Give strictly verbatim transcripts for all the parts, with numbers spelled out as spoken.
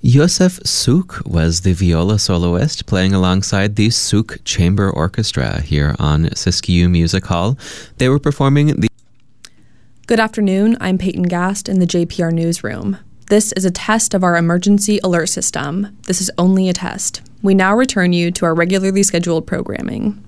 Josef Suk was the viola soloist playing alongside the Suk Chamber Orchestra here on Siskiyou Music Hall. They were performing the... Good afternoon, I'm Peyton Gast in the J P R Newsroom. This is a test of our emergency alert system. This is only a test. We now return you to our regularly scheduled programming.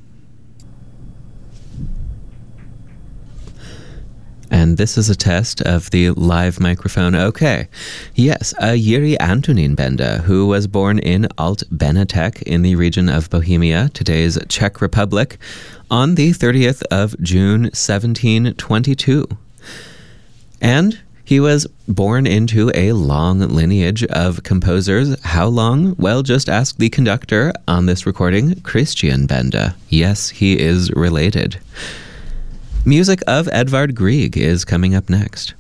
And this is a test of the live microphone. Okay. Yes, a Yuri Antonin Benda, who was born in Alt-Benetek in the region of Bohemia, today's Czech Republic, on the thirtieth of June, seventeen twenty-two. And he was born into a long lineage of composers. How long? Well, just ask the conductor on this recording, Christian Benda. Yes, he is related. Music of Edvard Grieg is coming up next.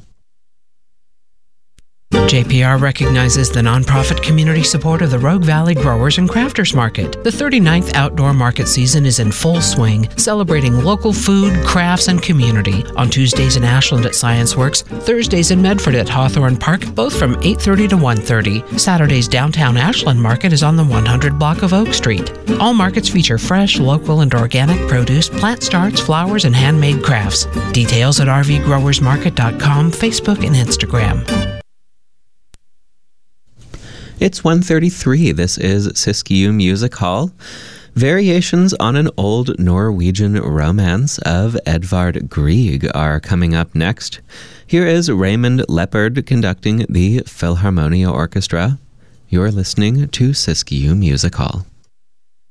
J P R recognizes the nonprofit community support of the Rogue Valley Growers and Crafters Market. The thirty-ninth outdoor market season is in full swing, celebrating local food, crafts, and community. On Tuesdays in Ashland at Science Works, Thursdays in Medford at Hawthorne Park, both from eight thirty to one thirty. Saturdays downtown Ashland Market is on the one hundred block of Oak Street. All markets feature fresh, local, and organic produce, plant starts, flowers, and handmade crafts. Details at r v growers market dot com, Facebook, and Instagram. It's one thirty-three. This is Siskiyou Music Hall. Variations on an old Norwegian romance of Edvard Grieg are coming up next. Here is Raymond Leppard conducting the Philharmonia Orchestra. You're listening to Siskiyou Music Hall.